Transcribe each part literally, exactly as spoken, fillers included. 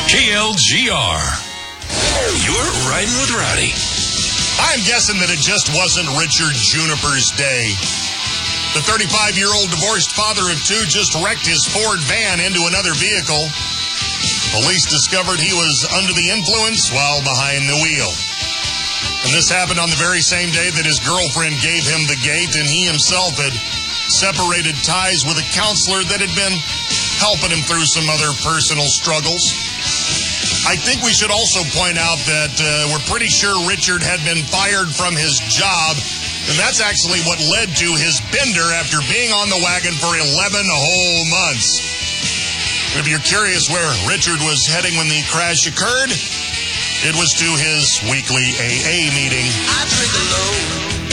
K L G R. You're riding with Rowdy. I'm guessing that it just wasn't Richard Juniper's day. The thirty-five-year-old divorced father of two just wrecked his Ford van into another vehicle. Police discovered he was under the influence while behind the wheel. And this happened on the very same day that his girlfriend gave him the gate, and he himself had separated ties with a counselor that had been helping him through some other personal struggles. I think we should also point out that uh, we're pretty sure Richard had been fired from his job, and that's actually what led to his bender after being on the wagon for eleven whole months. If you're curious where Richard was heading when the crash occurred, it was to his weekly A A meeting. I drink alone.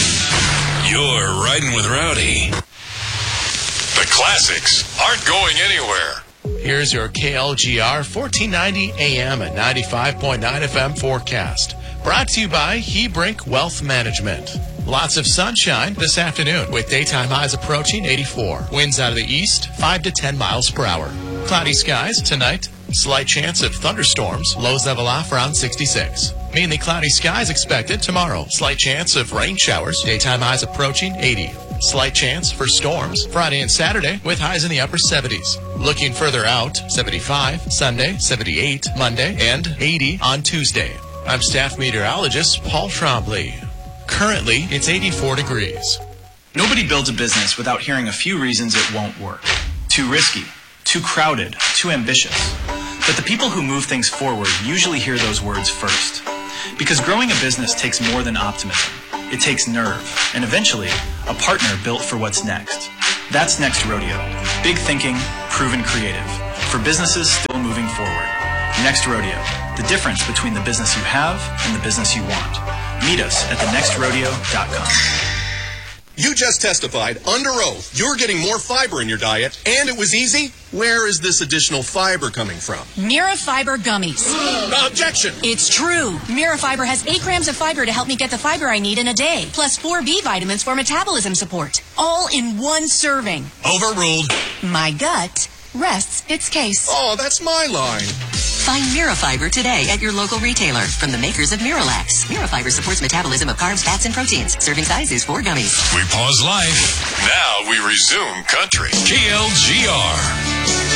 You're riding with Rowdy. The classics aren't going anywhere. Here's your K L G R fourteen ninety A M and ninety-five point nine F M forecast. Brought to you by Hebrink Wealth Management. Lots of sunshine this afternoon with daytime highs approaching eighty-four. Winds out of the east, five to ten miles per hour. Cloudy skies tonight. Slight chance of thunderstorms. Lows level off around sixty-six. Mainly cloudy skies expected tomorrow. Slight chance of rain showers. Daytime highs approaching eighty. Slight chance for storms Friday and Saturday with highs in the upper seventies. Looking further out, seventy-five Sunday, seventy-eight Monday, and eighty on Tuesday. I'm staff meteorologist Paul Trombley. Currently, it's eighty-four degrees. Nobody builds a business without hearing a few reasons it won't work. Too risky, too crowded, too ambitious. But the people who move things forward usually hear those words first. Because growing a business takes more than optimism. It takes nerve, and eventually, a partner built for what's next. That's Next Rodeo. Big thinking, proven creative. For businesses still moving forward. Next Rodeo. The difference between the business you have and the business you want. Meet us at the next rodeo dot com. You just testified under oath you're getting more fiber in your diet, and it was easy. Where is this additional fiber coming from? Mirafiber gummies. Objection! It's true. Mirafiber has eight grams of fiber to help me get the fiber I need in a day, plus four B vitamins for metabolism support. All in one serving. Overruled. My gut rests its case. Oh, that's my line. Find Mirafiber today at your local retailer from the makers of Miralax. Mirafiber supports metabolism of carbs, fats, and proteins. Serving size is four gummies. We pause life. Now we resume country. K L G R.